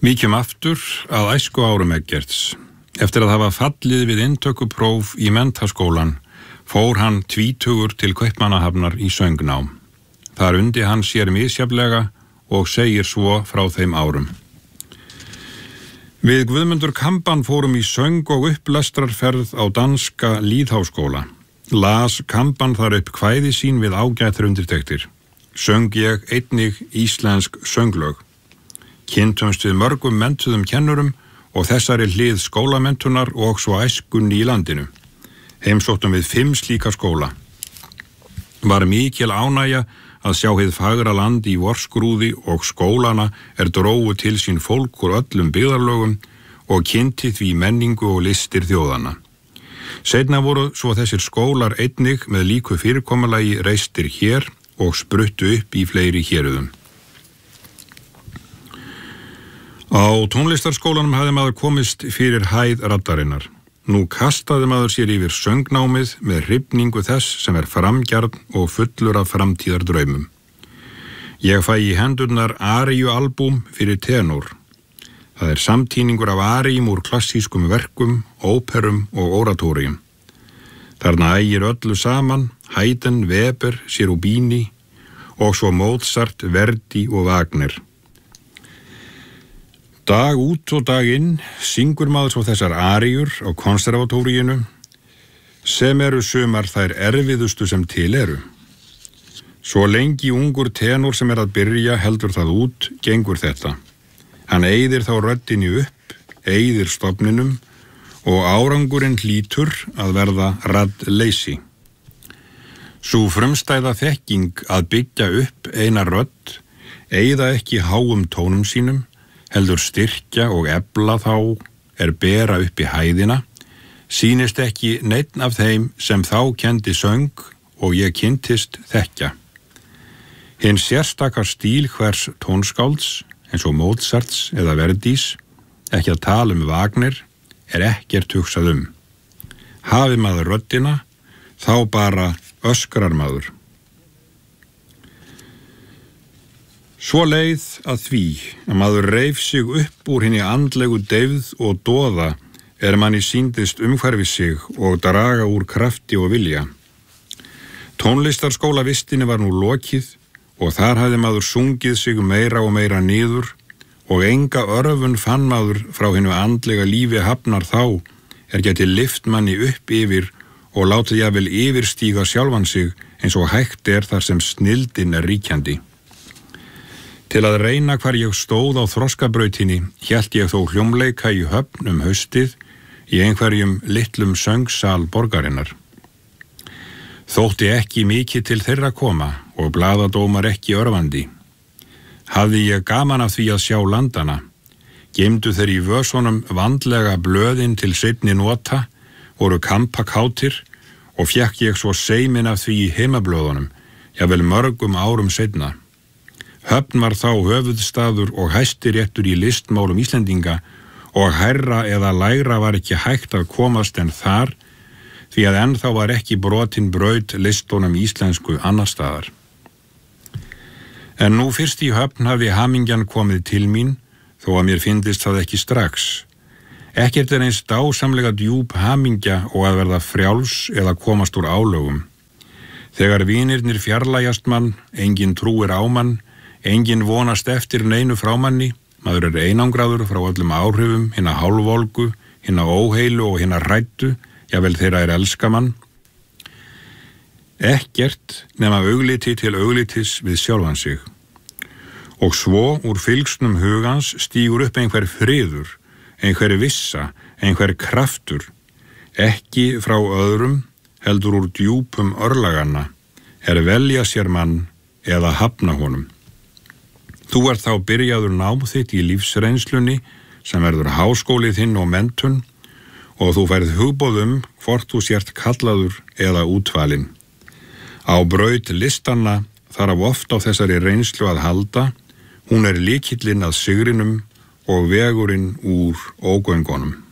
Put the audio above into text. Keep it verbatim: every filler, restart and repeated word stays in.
Víkjum aftur að æsku árum Eggerts. Eftir að hafa fallið við inntökupróf í menntaskólan fór hann tvítugur til Kaupmannahafnar í söngnám. Þar undi hann sér misjafnlega og segir svo frá þeim árum. Við Guðmundur Kamban fórum í söng- og upplestrarferð á danska lýðháskóla. Las Kamban þar upp kvæði sín við ágætar undirtektir. Söng ég einnig íslensk sönglög. Kynntumst við mörgum menntuðum kennurum og þessari hlið skólamenntunar og svo æskunni í landinu. Heimsóttum við fimm slíka skóla. Var mikil ánægja að sjá hið fagra land í vorskrúði og skólana er drógu til sín fólk úr öllum byggðarlögum og kynnti því menningu og listir þjóðana. Seinna voru svo þessir skólar einnig með líku fyrirkomulagi reistir hér og spruttu upp í fleiri héruðum. Á tónlistarskólanum hafði maður komist fyrir hæð raddarinnar. Nú kastaði maður sér yfir söngnámið með hrifningu þess sem er framgjarn og fullur af framtíðardraumum. Ég fæ í hendurnar aríualbúm fyrir tenor. Það er samtíningur af aríum úr klassískum verkum, óperum og oratórium. Þarna ægir öllu saman Haydn, Weber, Cherubini og svo Mozart, Verdi og Wagner. Dag út og dag inn syngur maður svo þessar aríur á konservatóríinu sem eru sumar þær erfiðustu sem til eru. Svo lengi ungur tenor sem er að byrja heldur það út, gengur þetta. Hann eyðir þá röddinni upp, eyðir stofninum og árangurinn hlýtur að verða raddleysi. Sú frumstæða þekking að byggja upp eina rödd, eyða ekki háum tónum sínum, heldur styrkja og efla þá er bera upp í hæðina, sýnist ekki neinn af þeim sem þá kendi söng og ég kynntist þekkja. Hinn sérstakar stíl hvers tónskálds, eins og Mozarts eða Verdis, ekki að tala um Wagner, er ekkert hugsað um. Hafi maður röddina, þá bara öskrar maður. Svo leið að því að maður reif sig upp úr hinni andlegu deyfð og doða er manni sýndist umhverfi sig og draga úr krafti og vilja. Tónlistarskólavistinni var nú lokið og þar hafði maður sungið sig meira og meira niður og enga örfun fann maður frá hinnu andlega lífi hafnar þá er geti lyft manni upp yfir og látið jafnvel yfirstíga sjálfan sig eins og hægt er þar sem snilldin er ríkjandi. Til að reyna hvar ég stóð á þroskabrautinni hélt ég þó hljómleika í Höfn um haustið í einhverjum litlum söngsal borgarinnar. Þótti ekki mikið til þeirra koma og blaðadómar ekki örvandi. Hafði ég gaman af því að sjá landana, geymdu þeir í vösunum vandlega blöðin til seinni nota, voru kampakátir og fékk ég svo seimin af því í heimablöðunum, jafnvel mörgum árum seinna. Höfn var þá höfuðstaður og hæstiréttur í listmálum Íslendinga og hærra eða lægra var ekki hægt að komast en þar, því að ennþá var ekki brotin braut listunum íslensku annar staðar. En nú fyrst í Höfn hafi hamingjan komið til mín, þó að mér fyndist það ekki strax. Ekkert er eins dásamlega djúp hamingja og að verða frjáls eða komast úr álögum. Þegar vinirnir fjarlægjast mann, engin trúir á mann, engin vonast eftir neinu frámanni, maður er einangraður frá öllum áhrifum, hinna hálfvolgu, hinna óheilu og hinna hræddu, jafnvel þeirra er elskamann. Ekkert nema augliti til auglitis við sjálfan sig. Og svo úr fylgsnum hugans stígur upp einhver friður, einhver vissa, einhver kraftur, ekki frá öðrum, heldur úr djúpum örlaganna, er velja sér mann eða hafna honum. Þú ert þá byrjaður nám þitt í lífsreynslunni sem verður háskólið þinn og menntun og þú færð hugboð um hvort þú sért kallaður eða útvalinn. Á braut listanna þarf oft á þessari reynslu að halda, hún er lykillinn að sigrinum og vegurinn úr ógöngunum.